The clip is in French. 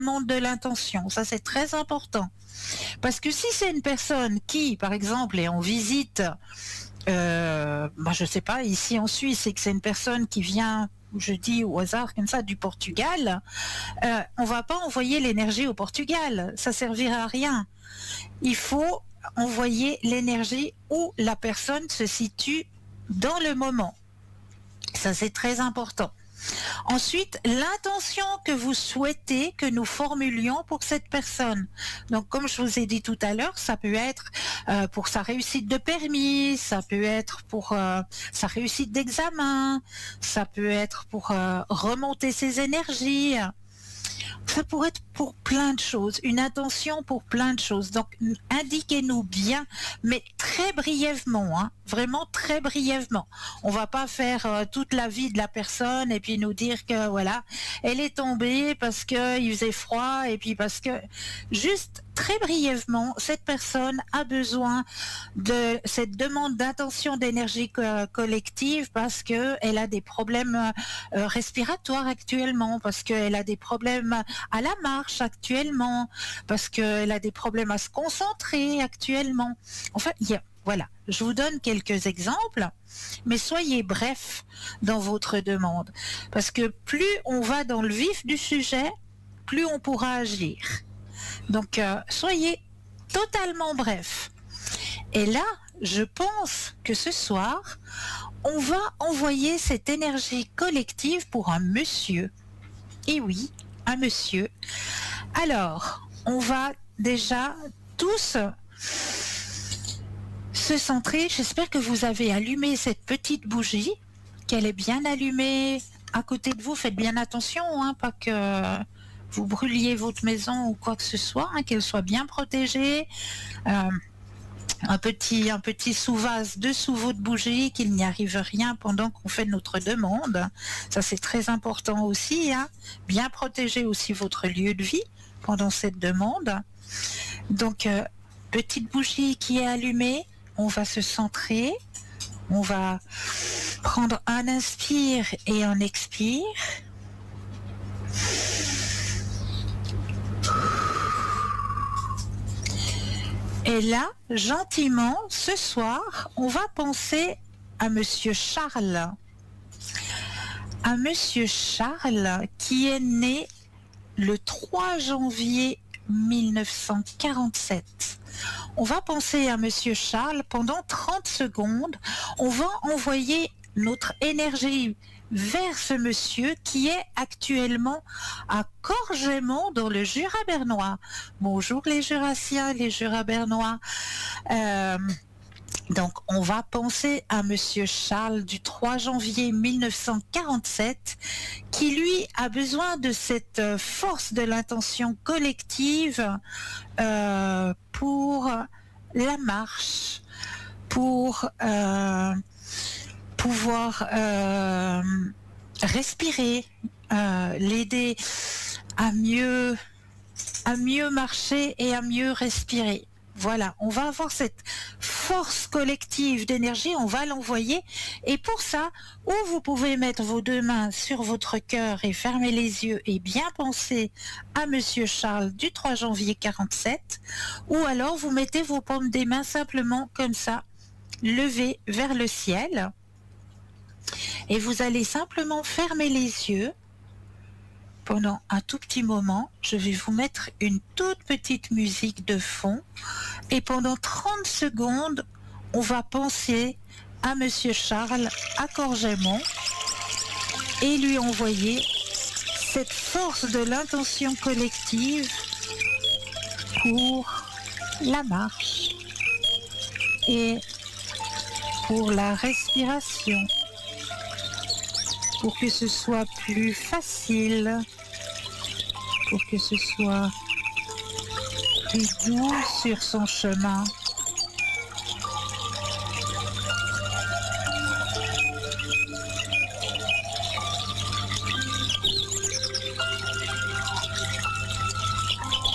demande de l'intention. Ça, c'est très important. Parce que si c'est une personne qui, par exemple, est en visite, je sais pas, ici en Suisse, et que c'est une personne qui vient, je dis au hasard comme ça, du Portugal, on va pas envoyer l'énergie au Portugal. Ça servira à rien. Il faut envoyer l'énergie où la personne se situe dans le moment. Ça, c'est très important. Ensuite, l'intention que vous souhaitez que nous formulions pour cette personne. Donc, comme je vous ai dit tout à l'heure, ça peut être pour sa réussite de permis, ça peut être pour sa réussite d'examen, ça peut être pour remonter ses énergies. Ça pourrait être pour plein de choses, une intention pour plein de choses. Donc, indiquez-nous bien, mais très brièvement, hein, vraiment très brièvement. On va pas faire toute la vie de la personne et puis nous dire que voilà, elle est tombée parce que il faisait froid et puis parce que juste très brièvement, cette personne a besoin de cette demande d'intention d'énergie collective parce que elle a des problèmes respiratoires actuellement, parce qu'elle a des problèmes à la marche actuellement, parce qu'elle a des problèmes à se concentrer actuellement. Enfin, voilà, je vous donne quelques exemples, mais soyez bref dans votre demande, parce que plus on va dans le vif du sujet, plus on pourra agir. Donc, soyez totalement bref. Et là, je pense que ce soir, on va envoyer cette énergie collective pour un monsieur. Et oui, un monsieur. Alors, on va déjà tous se centrer. J'espère que vous avez allumé cette petite bougie, qu'elle est bien allumée à côté de vous. Faites bien attention, hein, pas que vous brûliez votre maison ou quoi que ce soit, hein, qu'elle soit bien protégée. Un petit sous-vase dessous votre bougie, qu'il n'y arrive rien pendant qu'on fait notre demande. Ça, c'est très important aussi, hein. Bien protéger aussi votre lieu de vie pendant cette demande. Donc, petite bougie qui est allumée, on va se centrer, on va prendre un inspire et un expire. Et là, gentiment, ce soir, on va penser à Monsieur Charles. À Monsieur Charles qui est né le 3 janvier 1947. On va penser à Monsieur Charles pendant 30 secondes. On va envoyer notre énergie vers ce monsieur qui est actuellement à Corgemont dans le Jura bernois. Bonjour les Jurassiens, les Jura bernois. Donc on va penser à Monsieur Charles du 3 janvier 1947 qui lui a besoin de cette force de l'intention collective pour la marche, pour pouvoir respirer, l'aider à mieux marcher et à mieux respirer. Voilà, on va avoir cette force collective d'énergie, on va l'envoyer. Et pour ça, ou vous pouvez mettre vos deux mains sur votre cœur et fermer les yeux et bien penser à Monsieur Charles du 3 janvier 47, ou alors vous mettez vos paumes des mains simplement comme ça, levées vers le ciel. Et vous allez simplement fermer les yeux pendant un tout petit moment. Je vais vous mettre une toute petite musique de fond. Et pendant 30 secondes, on va penser à Monsieur Charles à Corgemont et lui envoyer cette force de l'intention collective pour la marche et pour la respiration, pour que ce soit plus facile, pour que ce soit plus doux sur son chemin